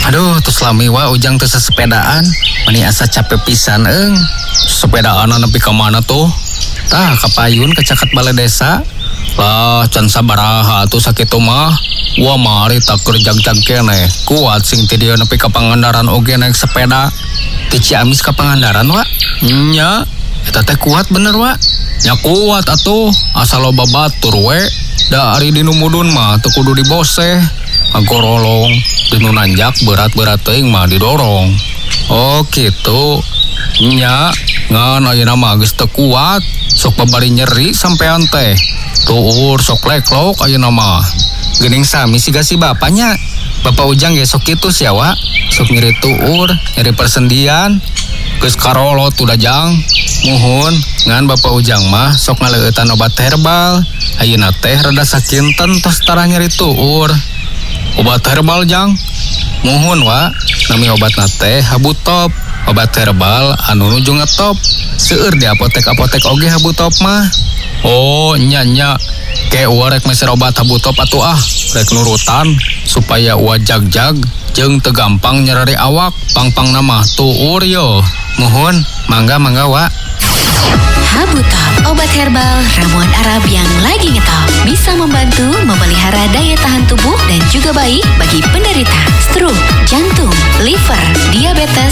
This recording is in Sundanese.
Aduh, terus lami wa ujang tuh sepedaan. Mani asa capek pisan, sepedaan nepi ke mana tuh? Tah, ke Payun, ke Caket Balai Desa. Lah, can sabaraha tuh sakitu mah. Wah, mari tak kerjag-jag kene. Kuat sing ti dieu nepi ka Pangandaran oge naik sepeda. Ti Ciamis ka Pangandaran, wa? Nya, eta teh kuat bener, wa? Nya kuat atuh, asal loba batur we. Da ari dinu mudun mah teu kudu diboseh. Ngagorolong, dinu nanjak berat-berat teuing mah didorong. Oh gitu. Nya, ngan ayeuna mah geus teu kuat, sok babari nyeri sampean teh. Tuur sok leklok ayeuna mah. Geuning sami siga si bapaknya. Bapak Ujang ge sok kitu sia wa. Sok nyeri tuur, nyeri persendian. Geus karolot udah jang. Muhun, ngan Bapak Ujang mah sok ngaleueutan obat herbal. Ayeuna teh rada sakinten tos tara nyeri tuur. Obat herbal jang. Muhun wa, nami obatna teh Habutop. Obat herbal anu nuju ngetop. Seueur di apotek-apotek oge Habutop mah. Oh, nya. Ke rek meser obat Habutop atuh rek nurutan supaya jag-jag jeung teu gampang nyereri awak. Pang-pang nama tuur yo. Muhun, mangga wa. Habutop, obat herbal ramuan Arab yang lagi ngetop. Bisa membantu memelihara daya tahan tubuh dan juga baik bagi penderita stroke, jantung, liver, diabetes,